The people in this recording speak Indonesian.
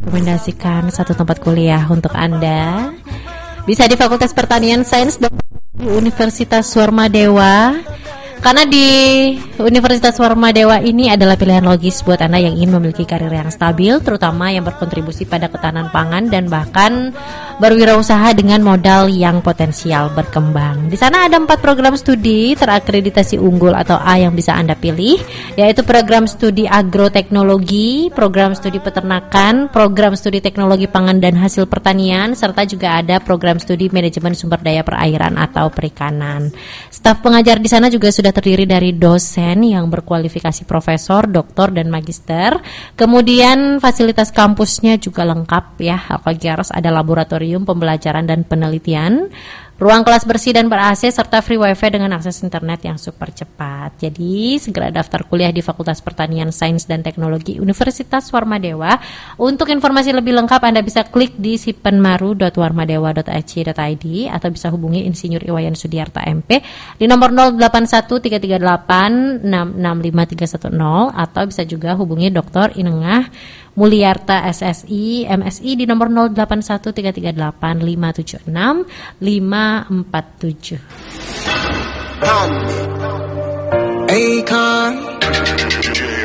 rekomendasikan satu tempat kuliah untuk Anda. Bisa di Fakultas Pertanian Sains dan Universitas Warmadewa. Karena di Universitas Warmadewa ini adalah pilihan logis buat Anda yang ingin memiliki karir yang stabil, terutama yang berkontribusi pada ketahanan pangan dan bahkan berwirausaha dengan modal yang potensial berkembang. Di sana ada 4 program studi terakreditasi unggul atau A yang bisa Anda pilih, yaitu program studi agroteknologi, program studi peternakan, program studi teknologi pangan dan hasil pertanian, serta juga ada program studi manajemen sumber daya perairan atau perikanan. Staf pengajar di sana juga sudah terdiri dari dosen yang berkualifikasi profesor, doktor, dan magister. Kemudian fasilitas kampusnya juga lengkap ya. Alkogiaros ada laboratorium pembelajaran dan penelitian, ruang kelas bersih dan ber-AC, serta free wifi dengan akses internet yang super cepat. Jadi segera daftar kuliah di Fakultas Pertanian Sains dan Teknologi Universitas Warmadewa. Untuk informasi lebih lengkap Anda bisa klik di sipenmaru.warmadewa.ac.id atau bisa hubungi Insinyur Iwayan Sudiarta MP di nomor 081338665310 atau bisa juga hubungi Dr. Inengah Mulyarta SSI MSI di nomor 081338576547. Akon